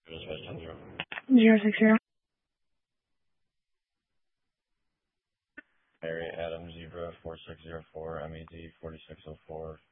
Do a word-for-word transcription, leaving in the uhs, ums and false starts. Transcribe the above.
Zero six zero. Mary Adam Zebra four six zero four M E D forty six oh four